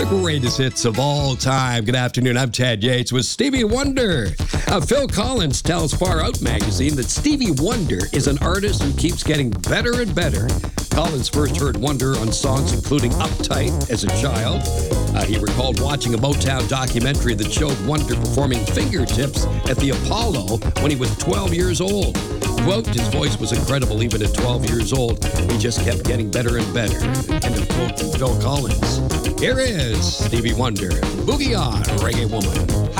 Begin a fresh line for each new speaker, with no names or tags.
greatest hits of all time. Good afternoon, I'm Ted Yates with Stevie Wonder. Phil Collins tells Far Out magazine that Stevie Wonder is an artist who keeps getting better and better. Collins first heard Wonder on songs including Uptight as a child. He recalled watching a Motown documentary that showed Wonder performing fingertips at the Apollo when he was 12 years old. Quote, his voice was incredible even at 12 years old. He just kept getting better and better. End of quote from Phil Collins. Here is Stevie Wonder, Boogie On, Reggae Woman.